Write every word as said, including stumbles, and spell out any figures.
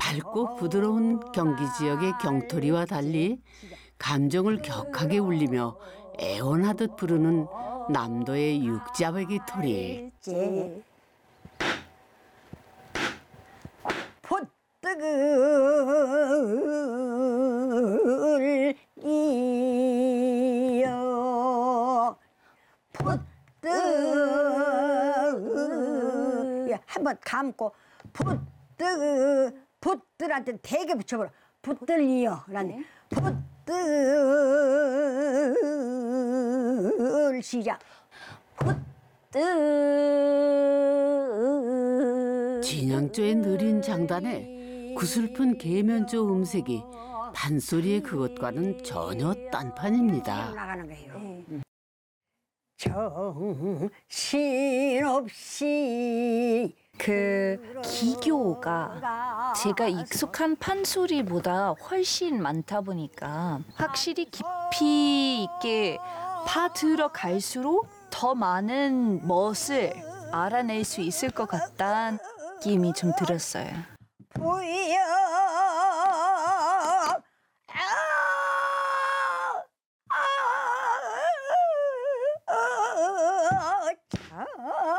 얇고 부드러운 경기 지역의 경토리와 달리 감정을 격하게 울리며 애원하듯 부르는 남도의 육자배기 토리. 풋뜨글 이여 풋뜨 한번 감고 풋뜨 풋뜨한테 되게 붙여버려. 풋뜨이여 라는 풋뜨 시작. 풋뜨 진양조의 느린 장단에 구슬픈 계면조 음색이 판소리의 그것과는 전혀 딴판입니다. 나가는 거예요. 정신없이 그 기교가 제가 익숙한 판소리보다 훨씬 많다 보니까 확실히 깊이 있게 파 들어갈수록 더 많은 멋을 알아낼 수 있을 것 같다는 느낌이 좀 들었어요. 부여